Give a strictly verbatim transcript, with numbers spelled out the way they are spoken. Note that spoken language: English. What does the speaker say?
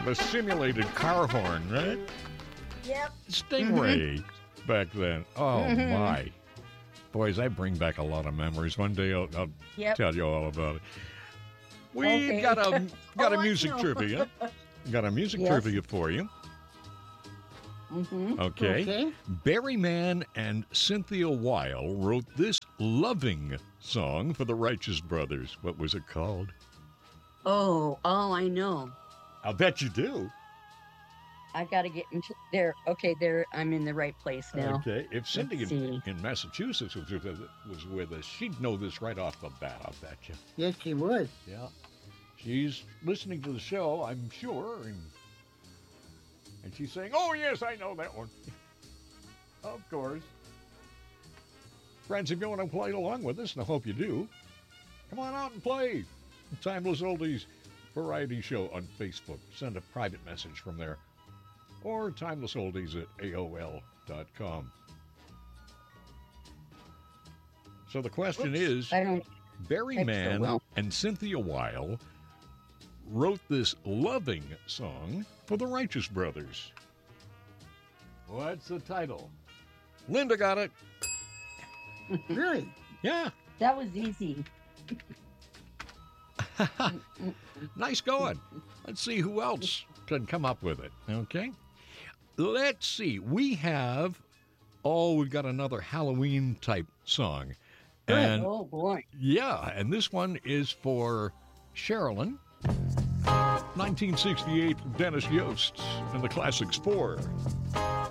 the simulated car horn, right? Yep. Stingray Mm-hmm. back then. Oh, Mm-hmm. my. Boys, I bring back a lot of memories. One day I'll, I'll Yep. tell you all about it. We Okay. got a got Oh, a I music know. trivia. Got a music Yes. trivia for you. Mm-hmm. Okay. Okay. Barry Mann and Cynthia Weil wrote this loving song for the Righteous Brothers. What was it called? Oh, oh, I know. I'll bet you do. I got to get into there. Okay, there. I'm in the right place now. Okay. If Cindy Let's in, see. in Massachusetts was with, us- was with us, she'd know this right off the bat, I'll bet you. Yes, she would. Yeah. She's listening to the show, I'm sure, and and she's saying, "Oh, yes, I know that one." Of course. Friends, if you want to play along with us, and I hope you do, come on out and play. Timeless Oldies Variety Show on Facebook. Send a private message from there. Or timelessoldies at A O L dot com. So the question Oops, is, I don't. Barry type so Mann well. and Cynthia Weil wrote this loving song for the Righteous Brothers. What's the title? Linda got it. Really? Yeah. That was easy. Nice going. Let's see who else can come up with it. Okay. Let's see. We have, oh, we've got another Halloween type song. And Oh boy. yeah, and this one is for Sherilyn. nineteen sixty-eight, Dennis Yost and the Classics four.